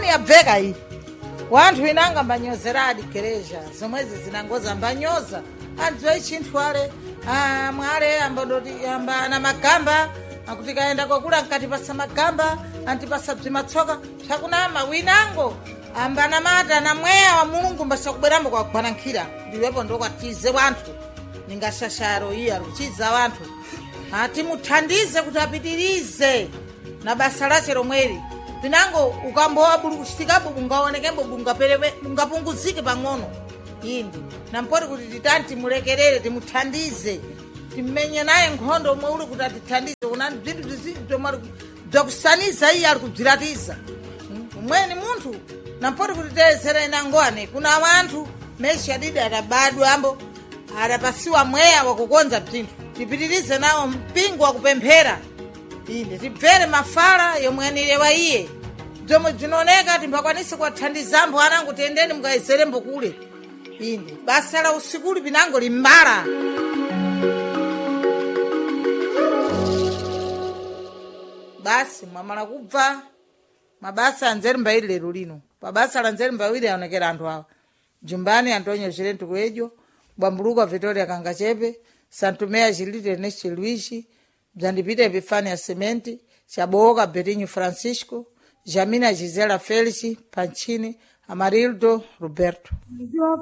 yabveka iyi wanthu inanga mbanyozeradi gereja zomwezi zinangoza mbanyoza anthu aichintwale mwale amba na magamba akuti kaenda kwakula nkatipasa magamba antipasa bzimatsoka chakunama winango amba na mata na mweya wa mulungu mbasakubwerambo kwakugwanankhira ndiwepo ndokwatize wanthu ningashasharo iya luchiza wanthu timuthandize kuti apitirize na basa lace lomweli pinango ukambowa bulu kuchitikapo bungaonekembo bungapunguzike pang'ono indi nampoti kuti titani timulekerere timuthandize timenye naye nkhondo omwe uli kuti atithandize kunani bzinthu bzakusaniza iye ali kubziratiza umweni munthu nampoti kuti teyesera inangoane kuna wanthu meshi adidi atabadwa ambo adapasiwa mweya wakukonza bzinthu tipitirize nawo mpingo wakupemphera inde tibvere mafala yomwenire wa iye bzomwe bzinooneka timbakwanise kuwathandizambo anango tiyendeni mukayezerembo kule inde basa la usikuli pinango limbala basi mwamala kubva mabasa anzeri mbairi lero lino pabasa la nzeri mbawiri aonekera anthu awa jumbani Antonio Gerento Kuejo Bwambuluka Victoria Kangachepe Santumea Gilite Ernesto Luigi Bzandipita Epifania Sementi Chaboka Berinho Francisco Jamina Gisela Felix Panchini Amarildo Roberto